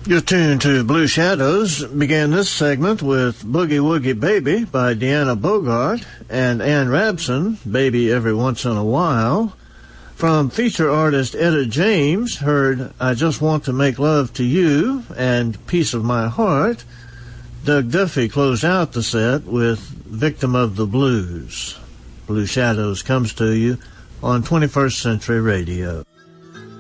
You're tuned to Blue Shadows. Began this segment with Boogie Woogie Baby by Deanna Bogart and Ann Rabson, Baby Every Once in a While. From feature artist Etta James, heard I Just Want to Make Love to You and Piece of My Heart. Doug Duffy closed out the set with Victim of the Blues. Blue Shadows comes to you on 21st Century Radio.